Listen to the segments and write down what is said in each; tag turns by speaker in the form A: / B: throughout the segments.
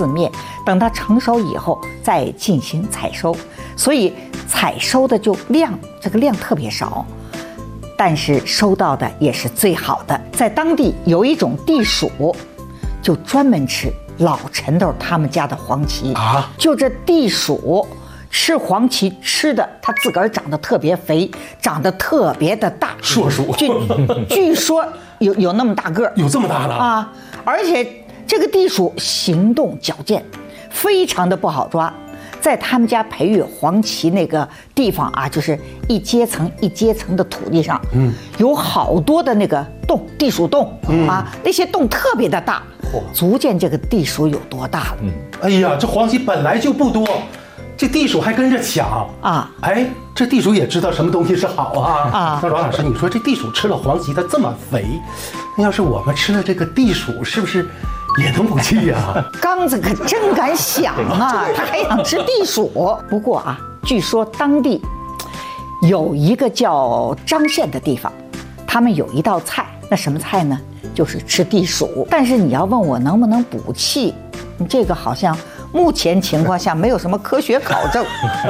A: 四面，等它成熟以后再进行采收。所以采收的这个量特别少，但是收到的也是最好的。在当地有一种地鼠，就专门吃老陈头他们家的黄芪啊。就这地鼠吃黄芪吃的，它自个儿长得特别肥，长得特别的大，
B: 硕鼠。
A: 据说有那么大个儿，
B: 有这么大了
A: 啊！而且这个地鼠行动矫健，非常的不好抓。在他们家培育黄芪那个地方啊，就是一阶层一阶层的土地上，有好多的那个洞，地鼠洞啊，那些洞特别的大，足见这个地鼠有多大了。
B: 哎呀，这黄芪本来就不多，这地鼠还跟着抢啊！哎，这地鼠也知道什么东西是好啊！那王老师，你说这地鼠吃了黄芪，它这么肥，那要是我们吃了这个地鼠，是不是也能补气呀？
A: 刚子可真敢想啊，他还想吃地鼠。不过啊，据说当地有一个叫张县的地方，他们有一道菜，那什么菜呢？就是吃地鼠。但是你要问我能不能补气，这个好像目前情况下没有什么科学考证。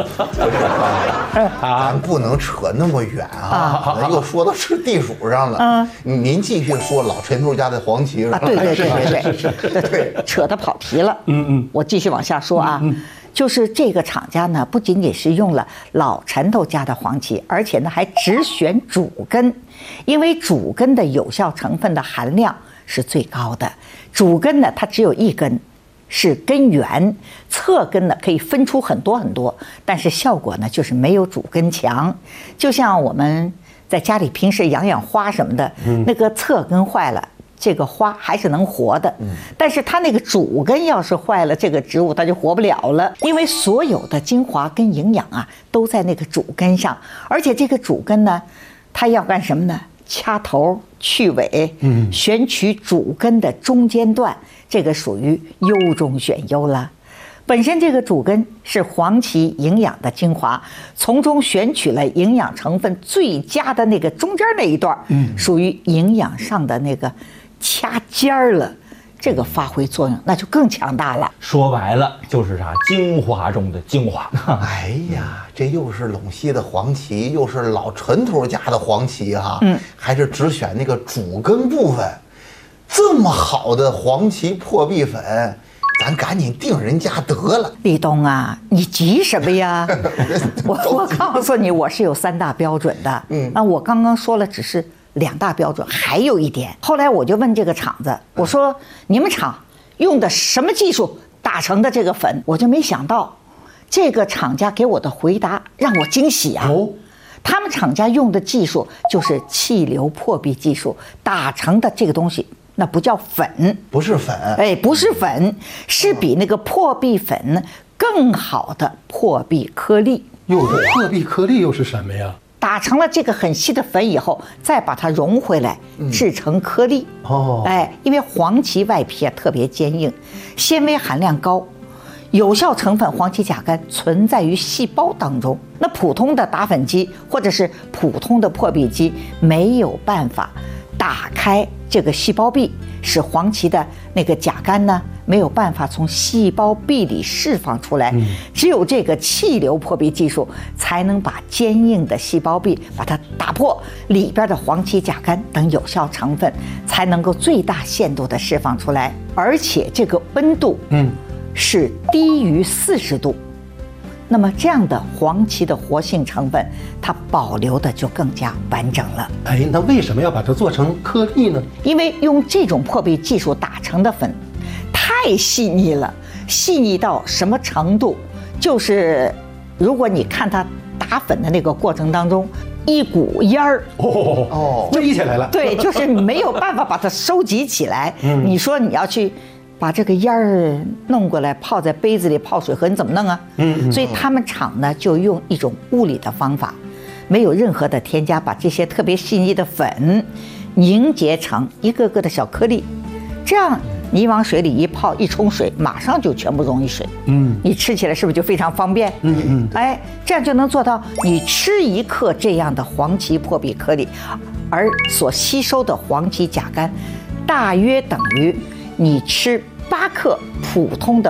C: 咱不能扯那么远啊！又说到吃地鼠上了。您继续说老陈头家的黄芪了。
A: 对，扯得跑题了。我继续往下说啊。就是这个厂家呢，不仅仅是用了老陈头家的黄芪，而且呢还只选主根，因为主根的有效成分的含量是最高的。主根呢，它只有一根，是根源，侧根呢可以分出很多很多，但是效果呢就是没有主根强。就像我们在家里平时养花什么的，那个侧根坏了，这个花还是能活的，但是它那个主根要是坏了，这个植物它就活不了了。因为所有的精华跟营养啊都在那个主根上，而且这个主根呢，它要干什么呢？掐头去尾，选取主根的中间段，这个属于优中选优了。本身这个主根是黄芪营养的精华，从中选取了营养成分最佳的那个中间那一段，属于营养上的那个掐尖儿了，这个发挥作用那就更强大了。
D: 说白了就是啥，精华中的精华。
C: 哎呀，这又是陇西的黄芪，又是老陈头家的黄芪哈，还是只选那个主根部分。这么好的黄芪破壁粉，咱赶紧定人家得了。
A: 立冬啊，你急什么呀？我告诉你，我是有3大标准的。那我刚刚说了，只是2大标准，还有一点。后来我就问这个厂子，我说你们厂用的什么技术打成的这个粉？我就没想到，这个厂家给我的回答让我惊喜啊！他们厂家用的技术就是气流破壁技术打成的这个东西。那不叫粉，
C: 不是粉，
A: 哎，不是粉，是比那个破壁粉更好的破壁颗粒。
B: 破壁颗粒又是什么呀？
A: 打成了这个很细的粉以后，再把它融回来，制成颗粒。哎，因为黄芪外皮啊特别坚硬，纤维含量高，有效成分黄芪甲苷存在于细胞当中。那普通的打粉机或者是普通的破壁机没有办法打开这个细胞壁，使黄芪的那个甲苷呢没有办法从细胞壁里释放出来。只有这个气流破壁技术才能把坚硬的细胞壁把它打破，里边的黄芪甲苷等有效成分才能够最大限度的释放出来，而且这个温度是低于40度。那么这样的黄芪的活性成分，它保留的就更加完整了。
B: 哎，那为什么要把它做成颗粒呢？
A: 因为用这种破壁技术打成的粉太细腻了，细腻到什么程度？就是如果你看它打粉的那个过程当中，一股烟儿
B: 飞起来了。
A: 对，就是没有办法把它收集起来。你说你要去把这个烟儿弄过来泡在杯子里泡水喝，你怎么弄啊？所以他们厂呢就用一种物理的方法，没有任何的添加，把这些特别细腻的粉凝结成一个个的小颗粒，这样你往水里一泡一冲水，马上就全部溶于水。你吃起来是不是就非常方便？哎，这样就能做到你吃1克这样的黄芪破壁颗粒，而所吸收的黄芪甲苷大约等于你吃8克普通的